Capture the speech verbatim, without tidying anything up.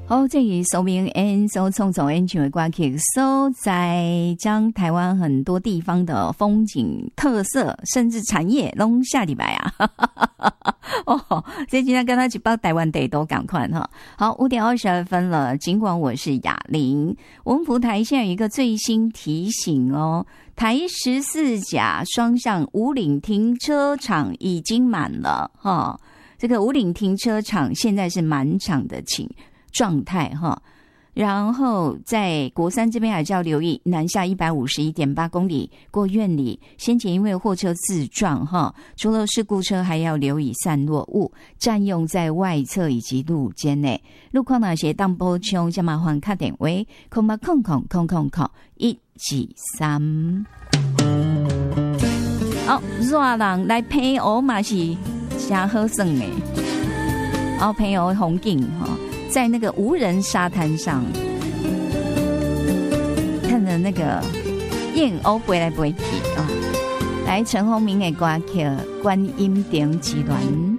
好，这里说明演奏创作演唱的歌曲，所在将台湾很多地方的风景特色，甚至产业拢下礼拜啊！哦，这今天跟他一包台湾地都赶快哈。好，五点二十二分了。尽管我是雅玲，文福台现在有一个最新提醒哦，台十四甲双向五岭停车场已经满了哈。这个五岭停车场现在是满场的情状态哈，然后在国三这边还是要留意，南下一百五十一点八公里过院里，先前因为货车自撞哈，除了事故车还要留意散落物占用在外侧以及路肩内，路况那些当波冲，就麻烦打电话空八空空空空空一二三。好，热人来陪我嘛是真好耍的，然后陪我风景哈。在那个无人沙滩上，看着那个燕鸥飞来飞去啊！来，陈鸿明的歌曲《观音顶之鸾》。